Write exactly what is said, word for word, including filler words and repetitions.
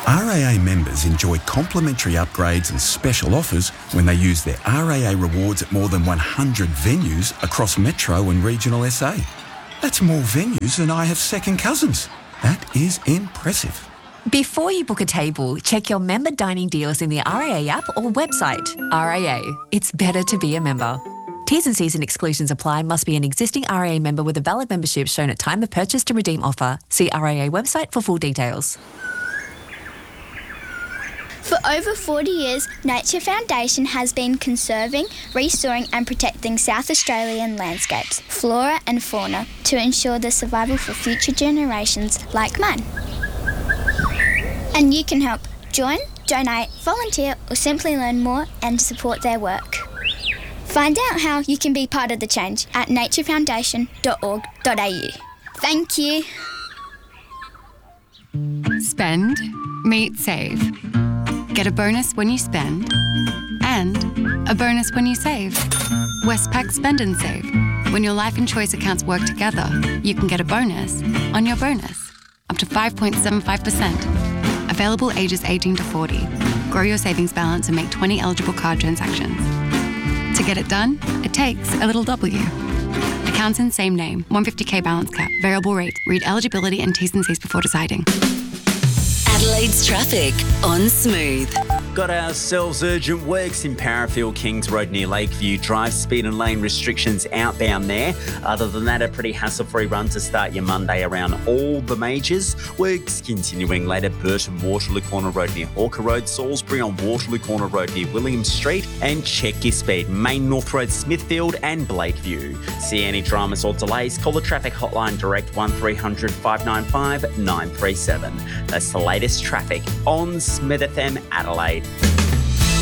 R A A members enjoy complimentary upgrades and special offers when they use their R A A rewards at more than one hundred venues across Metro and regional S A. That's more venues than I have second cousins. That is impressive. Before you book a table, check your member dining deals in the R A A app or website. R A A, it's better to be a member. T's and C's and exclusions apply. Must be an existing R A A member with a valid membership shown at time of purchase to redeem offer. See R A A website for full details. For over forty years, Nature Foundation has been conserving, restoring and protecting South Australian landscapes, flora and fauna to ensure the survival for future generations like mine. And you can help. Join, donate, volunteer or simply learn more and support their work. Find out how you can be part of the change at nature foundation dot org dot a u. Thank you. Spend, meet, save. Get a bonus when you spend and a bonus when you save. Westpac Spend and Save. When your life and choice accounts work together, you can get a bonus on your bonus, up to five point seven five percent. Available ages eighteen to forty. Grow your savings balance and make twenty eligible card transactions. To get it done, it takes a little W. Accounts in same name, one hundred fifty k balance cap, variable rate. Read eligibility and T's and C's before deciding. Adelaide's traffic on Smooth. Got ourselves urgent works in Parafield, Kings Road near Lakeview. Drive speed and lane restrictions outbound there. Other than that, a pretty hassle-free run to start your Monday around all the majors. Works continuing later. Burton Waterloo Corner Road near Hawker Road. Salisbury on Waterloo Corner Road near William Street. And check your speed. Main North Road, Smithfield and Blakeview. See any dramas or delays? Call the traffic hotline direct one three hundred five nine five nine three seven. That's the latest traffic on Smith F M Adelaide.